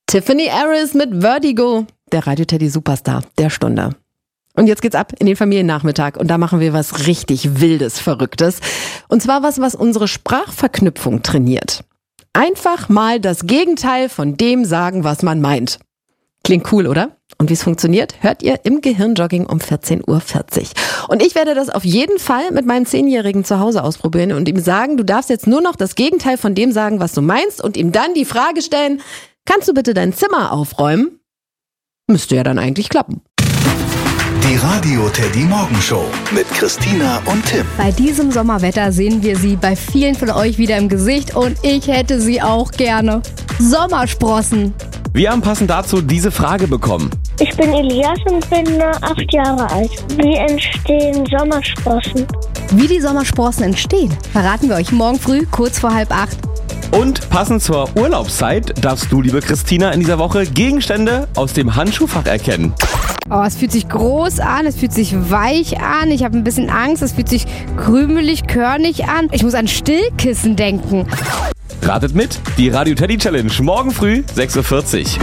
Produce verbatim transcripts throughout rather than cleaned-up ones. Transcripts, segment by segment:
Tiffany Harris mit Vertigo, der Radio-Teddy-Superstar der Stunde. Und jetzt geht's ab in den Familiennachmittag und da machen wir was richtig Wildes, Verrücktes. Und zwar was, was unsere Sprachverknüpfung trainiert. Einfach mal das Gegenteil von dem sagen, was man meint. Klingt cool, oder? Und wie es funktioniert, hört ihr im Gehirnjogging um vierzehn Uhr vierzig. Und ich werde das auf jeden Fall mit meinem Zehnjährigen zu Hause ausprobieren und ihm sagen, du darfst jetzt nur noch das Gegenteil von dem sagen, was du meinst und ihm dann die Frage stellen, kannst du bitte dein Zimmer aufräumen? Müsste ja dann eigentlich klappen. Die Radio-Teddy-Morgenshow mit Christina und Tim. Bei diesem Sommerwetter sehen wir sie bei vielen von euch wieder im Gesicht und ich hätte sie auch gerne. Sommersprossen. Wir haben passend dazu diese Frage bekommen. Ich bin Elias und bin acht Jahre alt. Wie entstehen Sommersprossen? Wie die Sommersprossen entstehen, verraten wir euch morgen früh kurz vor halb acht. Und passend zur Urlaubszeit darfst du, liebe Christina, in dieser Woche Gegenstände aus dem Handschuhfach erkennen. Oh, es fühlt sich groß an, es fühlt sich weich an, ich habe ein bisschen Angst, es fühlt sich krümelig, körnig an. Ich muss an Stillkissen denken. Ratet mit, die Radio-Teddy-Challenge morgen früh sechs Uhr vierzig.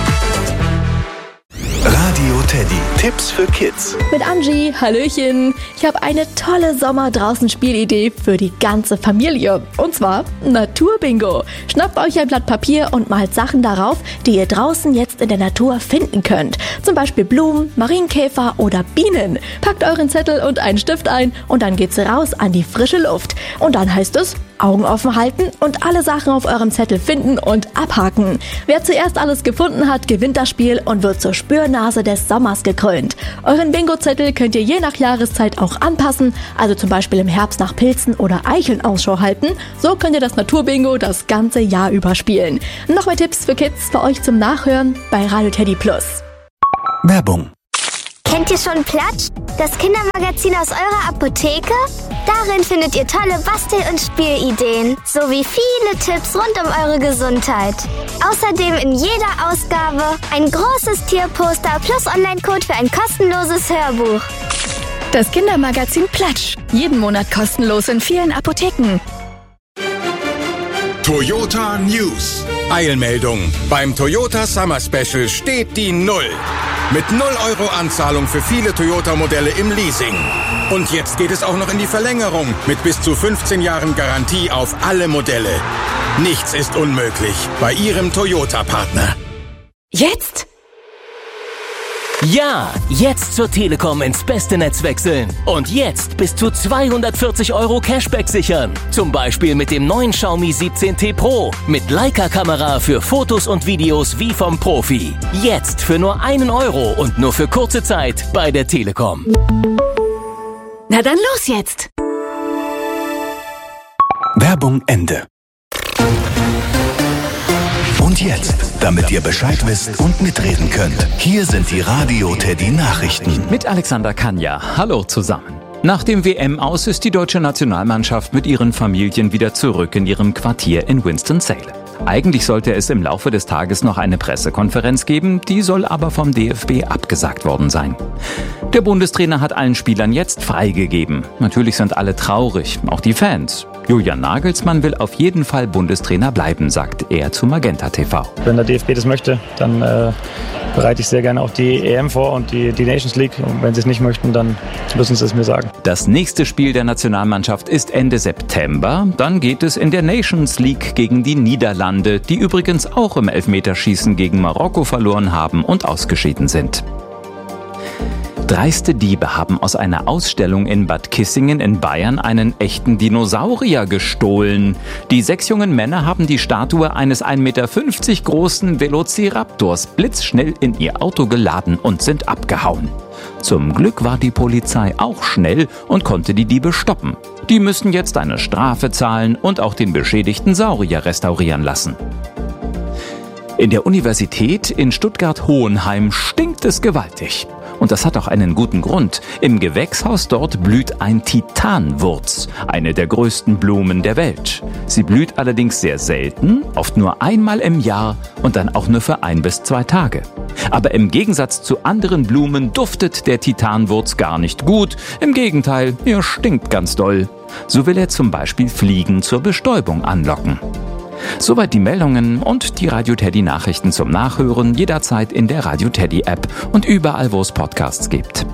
Radio Teddy. Tipps für Kids. Mit Angie, Hallöchen. Ich habe eine tolle Sommer-draußen-Spielidee für die ganze Familie. Und zwar Naturbingo. Schnappt euch ein Blatt Papier und malt Sachen darauf, die ihr draußen jetzt in der Natur finden könnt. Zum Beispiel Blumen, Marienkäfer oder Bienen. Packt euren Zettel und einen Stift ein und dann geht's raus an die frische Luft. Und dann heißt es, Augen offen halten und alle Sachen auf eurem Zettel finden und abhaken. Wer zuerst alles gefunden hat, gewinnt das Spiel und wird zur Spürnase des Sommers gekrönt. Euren Bingo-Zettel könnt ihr je nach Jahreszeit auch anpassen, also zum Beispiel im Herbst nach Pilzen oder Eicheln Ausschau halten. So könnt ihr das Naturbingo das ganze Jahr über spielen. Noch mehr Tipps für Kids für euch zum Nachhören bei Radio Teddy Plus. Werbung. Kennt ihr schon Platsch? Das Kindermagazin aus eurer Apotheke? Darin findet ihr tolle Bastel- und Spielideen sowie viele Tipps rund um eure Gesundheit. Außerdem in jeder Ausgabe ein großes Tierposter plus Online-Code für ein kostenloses Hörbuch. Das Kindermagazin Platsch. Jeden Monat kostenlos in vielen Apotheken. Toyota News. Eilmeldung. Beim Toyota Summer Special steht die Null. Mit null Euro Anzahlung für viele Toyota-Modelle im Leasing. Und jetzt geht es auch noch in die Verlängerung mit bis zu fünfzehn Jahren Garantie auf alle Modelle. Nichts ist unmöglich bei Ihrem Toyota-Partner. Jetzt? Ja, jetzt zur Telekom ins beste Netz wechseln. Und jetzt bis zu zweihundertvierzig Euro Cashback sichern. Zum Beispiel mit dem neuen Xiaomi siebzehn T Pro. Mit Leica-Kamera für Fotos und Videos wie vom Profi. Jetzt für nur einen Euro und nur für kurze Zeit bei der Telekom. Na dann los jetzt! Werbung Ende. Und jetzt, damit ihr Bescheid wisst und mitreden könnt, hier sind die Radio-Teddy-Nachrichten. Mit Alexander Kanja. Hallo zusammen. Nach dem W M-Aus ist die deutsche Nationalmannschaft mit ihren Familien wieder zurück in ihrem Quartier in Winston-Salem. Eigentlich sollte es im Laufe des Tages noch eine Pressekonferenz geben, die soll aber vom D F B abgesagt worden sein. Der Bundestrainer hat allen Spielern jetzt freigegeben. Natürlich sind alle traurig, auch die Fans. Julian Nagelsmann will auf jeden Fall Bundestrainer bleiben, sagt er zu Magenta T V. Wenn der D F B das möchte, dann äh, bereite ich sehr gerne auch die E M vor und die, die Nations League. Und wenn sie es nicht möchten, dann müssen sie es mir sagen. Das nächste Spiel der Nationalmannschaft ist Ende September. Dann geht es in der Nations League gegen die Niederlande, die übrigens auch im Elfmeterschießen gegen Marokko verloren haben und ausgeschieden sind. Dreiste Diebe haben aus einer Ausstellung in Bad Kissingen in Bayern einen echten Dinosaurier gestohlen. Die sechs jungen Männer haben die Statue eines ein Meter fünfzig großen Velociraptors blitzschnell in ihr Auto geladen und sind abgehauen. Zum Glück war die Polizei auch schnell und konnte die Diebe stoppen. Die müssen jetzt eine Strafe zahlen und auch den beschädigten Saurier restaurieren lassen. In der Universität in Stuttgart-Hohenheim stinkt es gewaltig. Und das hat auch einen guten Grund. Im Gewächshaus dort blüht ein Titanwurz, eine der größten Blumen der Welt. Sie blüht allerdings sehr selten, oft nur einmal im Jahr und dann auch nur für ein bis zwei Tage. Aber im Gegensatz zu anderen Blumen duftet der Titanwurz gar nicht gut. Im Gegenteil, er stinkt ganz doll. So will er zum Beispiel Fliegen zur Bestäubung anlocken. Soweit die Meldungen und die Radio Teddy Nachrichten zum Nachhören jederzeit in der Radio Teddy App und überall, wo es Podcasts gibt.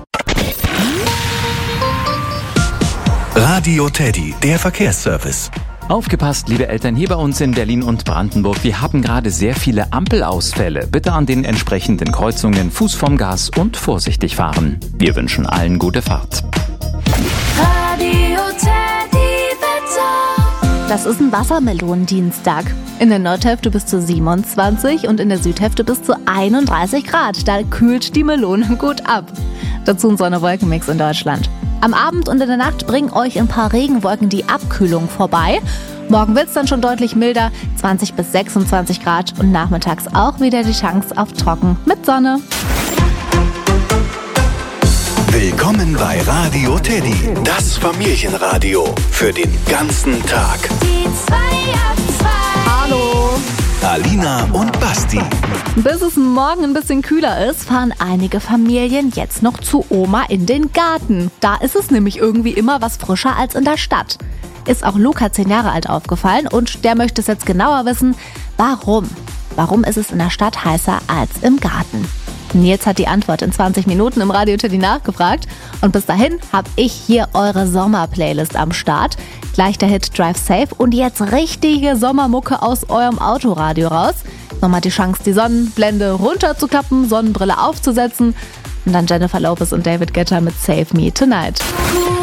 Radio Teddy, der Verkehrsservice. Aufgepasst, liebe Eltern, hier bei uns in Berlin und Brandenburg. Wir haben gerade sehr viele Ampelausfälle. Bitte an den entsprechenden Kreuzungen Fuß vom Gas und vorsichtig fahren. Wir wünschen allen gute Fahrt. Radio Teddy Wetter. Das ist ein Wassermelonendienstag. In der Nordhälfte bis zu siebenundzwanzig und in der Südhälfte bis zu einunddreißig Grad. Da kühlt die Melone gut ab. Dazu ein Sonne-Wolken-Mix in Deutschland. Am Abend und in der Nacht bringen euch ein paar Regenwolken die Abkühlung vorbei. Morgen wird es dann schon deutlich milder, zwanzig bis sechsundzwanzig Grad und nachmittags auch wieder die Chance auf Trocken mit Sonne. Willkommen bei Radio Teddy, das Familienradio für den ganzen Tag. Die zwei ab zwei. Hallo. Alina und Basti. Bis es morgen ein bisschen kühler ist, fahren einige Familien jetzt noch zu Oma in den Garten. Da ist es nämlich irgendwie immer was frischer als in der Stadt. Ist auch Luca zehn Jahre alt aufgefallen und der möchte es jetzt genauer wissen. Warum? Warum ist es in der Stadt heißer als im Garten? Nils hat die Antwort in zwanzig Minuten im Radio Teddy nachgefragt. Und bis dahin habe ich hier eure Sommerplaylist am Start. Gleich der Hit Drive Safe und jetzt richtige Sommermucke aus eurem Autoradio raus. Nochmal die Chance, die Sonnenblende runterzuklappen, Sonnenbrille aufzusetzen und dann Jennifer Lopez und David Guetta mit Save Me Tonight.